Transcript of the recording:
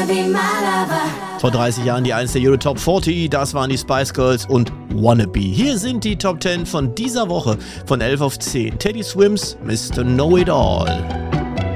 Vor 30 Jahren die 1 der Euro Top 40, das waren die Spice Girls und Wannabe. Hier sind die Top 10 von dieser Woche von 11 auf 10. Teddy Swims, Mr. Know It All.